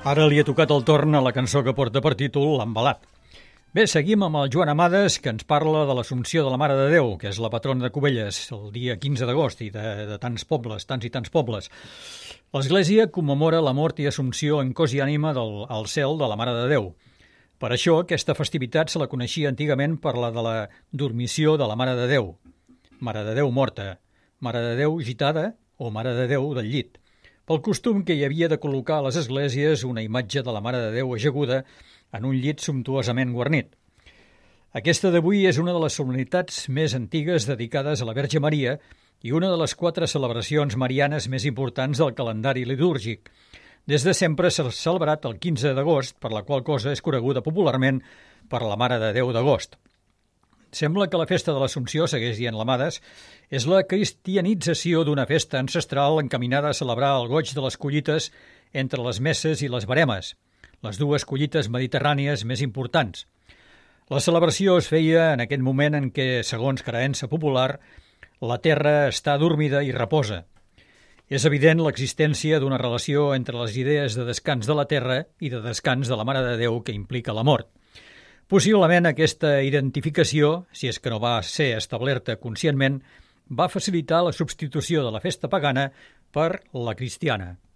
Ara li ha tocat el torn a la cançó que porta per títol L'Envelat. Bé, seguim amb el Joan Amades, que ens parla de l'Assumpció de la Mare de Déu, que és la patrona de Cubelles, el dia 15 d'agost i de tants pobles, tants i tants pobles. L'Església commemora la mort i assumpció en cos i ànima al cel de la Mare de Déu. Per això, aquesta festivitat se la coneixia antigament per la de la dormició de la Mare de Déu. Mare de Déu morta, Mare de Déu gitada o Mare de Déu del llit. Pel costum que hi havia de col·locar a les esglésies una imatge de la Mare de Déu ajaguda en un llit sumptuosament guarnit. Aquesta d'avui és una de les solemnitats més antigues dedicades a la Verge Maria i una de les 4 celebracions marianes més importants del calendari litúrgic. Des de sempre s'ha celebrat el 15 d'agost, per la qual cosa és coneguda popularment per la Mare de Déu d'agost. Sembla que la festa de l'Assumpció, segueix dient l'Amades, és la cristianització d'una festa ancestral encaminada a celebrar el goig de les collites entre les messes i les veremes, les dues collites mediterrànies més importants. La celebració es feia en aquest moment en què, segons creença popular, la terra està adormida i reposa. És evident l'existència d'una relació entre les idees de descans de la terra i de descans de la Mare de Déu que implica la mort. Possiblement aquesta identificació, si és que no va ser establerta conscientment, va facilitar la substitució de la festa pagana per la cristiana.